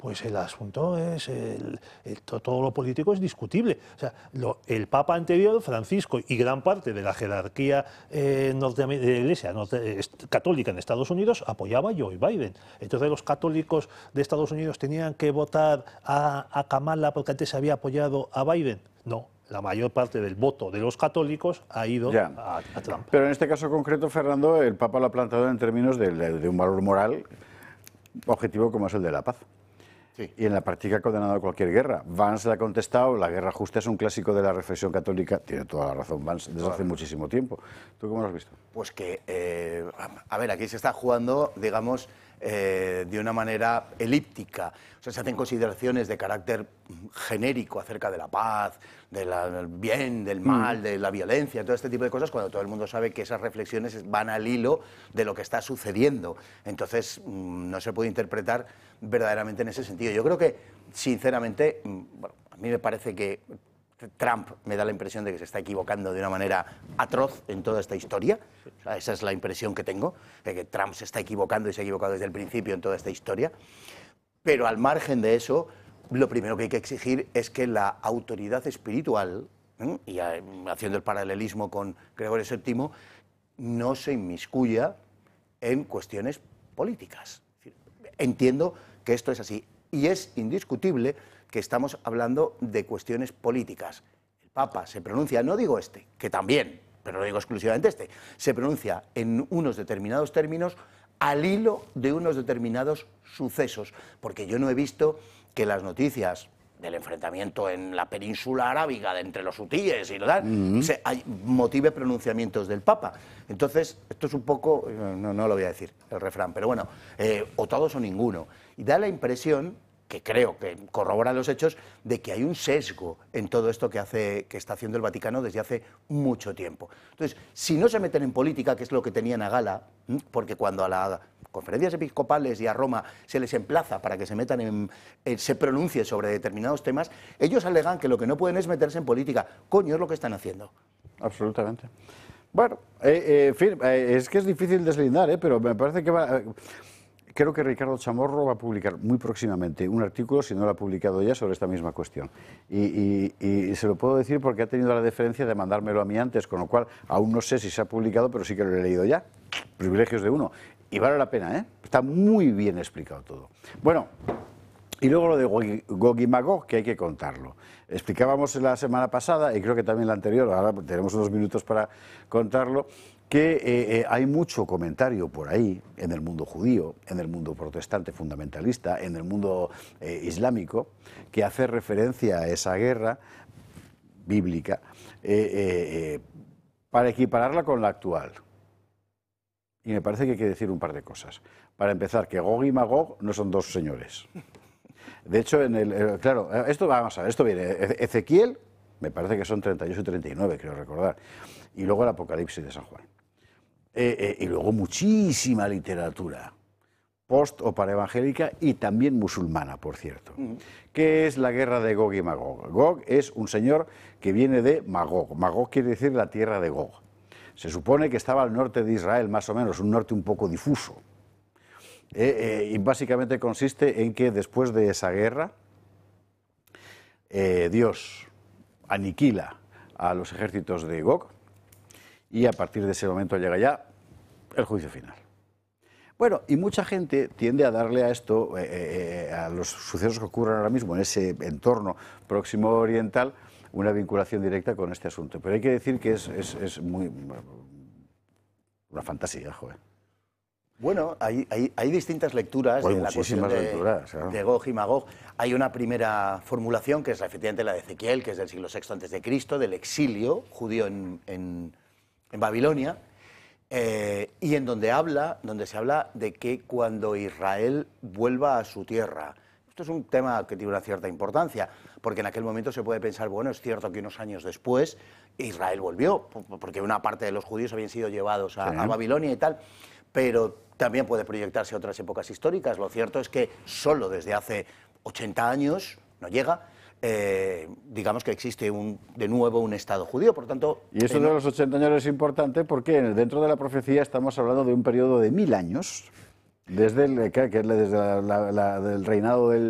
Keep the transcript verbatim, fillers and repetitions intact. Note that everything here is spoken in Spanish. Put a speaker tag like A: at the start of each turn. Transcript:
A: Pues el asunto es, el, el, todo lo político es discutible. O sea, lo, el Papa anterior, Francisco, y gran parte de la jerarquía eh, norte, de la Iglesia norte, católica en Estados Unidos apoyaba a Joe Biden. Entonces los católicos de Estados Unidos tenían que votar a, a Kamala porque antes se había apoyado a Biden. No. La mayor parte del voto de los católicos ha ido a, a Trump.
B: Pero en este caso concreto, Fernando, el Papa lo ha planteado en términos de, de un valor moral objetivo como es el de la paz. Sí. Y en la práctica ha condenado a cualquier guerra. Vance le ha contestado, la guerra justa es un clásico de la reflexión católica. Tiene toda la razón Vance, desde hace muchísimo tiempo. ¿Tú cómo lo has visto?
C: Pues que, eh, a ver, aquí se está jugando, digamos, eh, de una manera elíptica. O sea, se hacen consideraciones de carácter genérico acerca de la paz, del bien, del mal, mm. de la violencia, todo este tipo de cosas, cuando todo el mundo sabe que esas reflexiones van al hilo de lo que está sucediendo. Entonces, no se puede interpretar verdaderamente en ese sentido. Yo creo que, sinceramente, bueno, a mí me parece que Trump me da la impresión de que se está equivocando de una manera atroz en toda esta historia. O sea, esa es la impresión que tengo, de que Trump se está equivocando y se ha equivocado desde el principio en toda esta historia. Pero al margen de eso, lo primero que hay que exigir es que la autoridad espiritual, ¿eh? y haciendo el paralelismo con Gregorio séptimo, no se inmiscuya en cuestiones políticas. Entiendo que esto es así y es indiscutible que estamos hablando de cuestiones políticas. El Papa se pronuncia, no digo este, que también, pero no digo exclusivamente este, se pronuncia en unos determinados términos al hilo de unos determinados sucesos, porque yo no he visto que las noticias del enfrentamiento en la península arábiga de entre los hutíes y lo tal, mm-hmm. se, hay, motive pronunciamientos del Papa. Entonces, esto es un poco, no, no lo voy a decir, el refrán, pero bueno, eh, o todos o ninguno. Y da la impresión, que creo que corrobora los hechos, de que hay un sesgo en todo esto que, hace, que está haciendo el Vaticano desde hace mucho tiempo. Entonces, si no se meten en política, que es lo que tenían a gala, porque cuando a las conferencias episcopales y a Roma se les emplaza para que se metan en, en, se pronuncie sobre determinados temas, ellos alegan que lo que no pueden es meterse en política. Coño, es lo que están haciendo.
B: Absolutamente. Bueno, eh, eh, en fin, eh, es que es difícil deslindar, eh, pero me parece que va... Eh, Creo que Ricardo Chamorro va a publicar muy próximamente un artículo, si no lo ha publicado ya, sobre esta misma cuestión. Y, y, y se lo puedo decir porque ha tenido la deferencia de mandármelo a mí antes, con lo cual aún no sé si se ha publicado, pero sí que lo he leído ya. Privilegios de uno. Y vale la pena, ¿eh? Está muy bien explicado todo. Bueno, y luego lo de Gog y Magog, que hay que contarlo. Explicábamos la semana pasada, y creo que también la anterior, ahora tenemos unos minutos para contarlo, que eh, eh, hay mucho comentario por ahí, en el mundo judío, en el mundo protestante fundamentalista, en el mundo eh, islámico, que hace referencia a esa guerra bíblica eh, eh, eh, para equipararla con la actual. Y me parece que hay que decir un par de cosas. Para empezar, que Gog y Magog no son dos señores. De hecho, en el, eh, claro, esto, vamos a ver, esto viene, Ezequiel, me parece que son treinta y ocho y treinta y nueve, creo recordar, y luego el Apocalipsis de San Juan. Eh, eh, y luego muchísima literatura post o paraevangélica y también musulmana, por cierto. Uh-huh. ¿Qué es la guerra de Gog y Magog? Gog es un señor que viene de Magog. Magog quiere decir la tierra de Gog. Se supone que estaba al norte de Israel, más o menos, un norte un poco difuso. Eh, eh, y básicamente consiste en que después de esa guerra, eh, Dios aniquila a los ejércitos de Gog, y a partir de ese momento llega ya el juicio final. Bueno, y mucha gente tiende a darle a esto, eh, eh, a los sucesos que ocurren ahora mismo en ese entorno próximo oriental, una vinculación directa con este asunto. Pero hay que decir que es, es, es muy... una fantasía, joder.
C: Bueno, hay, hay, hay distintas lecturas
B: pues
C: de la cuestión de,
B: lecturas, claro.
C: de Gog y Magog. Hay una primera formulación, que es efectivamente la de Ezequiel, que es del siglo sexto antes de Cristo, del exilio judío en... en en Babilonia, eh, y en donde habla, donde se habla de que cuando Israel vuelva a su tierra, esto es un tema que tiene una cierta importancia, porque en aquel momento se puede pensar, bueno, es cierto que unos años después Israel volvió, porque una parte de los judíos habían sido llevados a, sí. a Babilonia y tal, pero también puede proyectarse a otras épocas históricas. Lo cierto es que solo desde hace ochenta años, no llega, Eh, digamos que existe un, de nuevo un Estado judío, por tanto...
B: Y eso de los ochenta años es importante porque dentro de la profecía estamos hablando de un periodo de mil años, desde el, que, que desde la, la, la, del reinado del